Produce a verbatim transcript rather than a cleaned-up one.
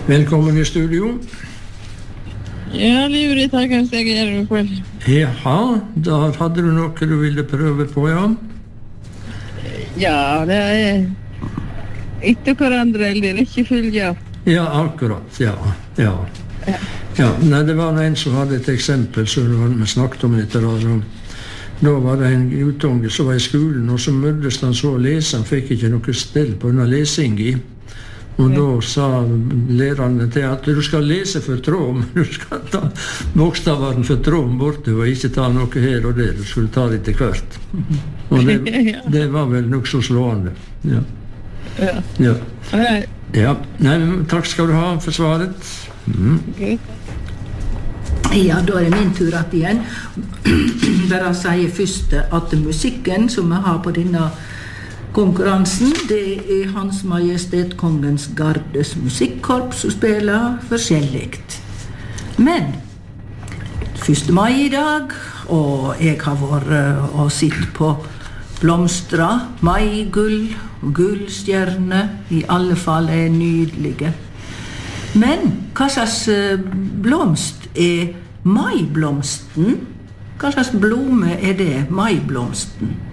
Velkommen i studio. Ja, Livri, takk for at jeg gjør det på. Jaha, da hadde du noe du ville prøve på, ja? Ja, det er etter hverandre, eller ikke følge. Ja, akkurat, ja, ja. Ja, ja nei, det var en som hadde et eksempel, så vi snakket om dette da. Da var det en gutunge som var i skolen, og så møddes han så å lese, han fikk ikke noe stell på denne lesing i. Og da sa læreren til at du skal lese for tråm, du skal ta bokstaveren for tråm borte, og ikke ta noe her og der, du skulle ta det til hvert. Og det, det var vel nok så slående. Ja. Ja. Ja. Ja. Nei, takk skal du ha for svaret. Mm. Okay. Ja, da er det min tur at igjen. Der jeg sier først at musikken som jeg har på denne konkurransen, det er Hans Majestet Kongens Gardes musikkorps som spiller forskjelligt. Men første mai i dag, og jeg har vært og sitt på blomstra, maigull, gullstjerne, i alle fall er nydelige. Men hva slags blomst er maiblomsten? Hva slags blome er det, maiblomsten?